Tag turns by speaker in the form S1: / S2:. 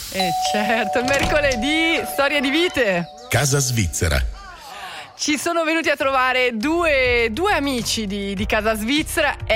S1: Certo, mercoledì, storia di vite.
S2: Casa Svizzera.
S1: Ci sono venuti a trovare due amici di Casa Svizzera.